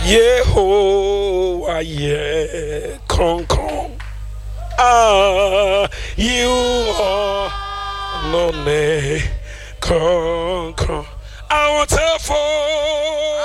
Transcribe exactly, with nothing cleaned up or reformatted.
Yehovah, yeah, come, come. Ah, you are no name, come, come. I want to fall.